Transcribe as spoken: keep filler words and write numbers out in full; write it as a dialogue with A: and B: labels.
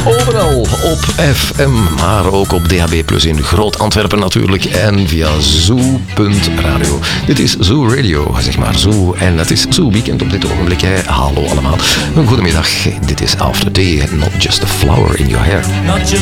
A: Overal op F M, maar ook op D A B plus in Groot Antwerpen natuurlijk en via zoo punt radio. Dit is Zoo Radio, zeg maar Zoo. En het is Zoo Weekend op dit ogenblik. Hè. Hallo allemaal. Een goedemiddag. Dit is After Day, not just a flower in your hair.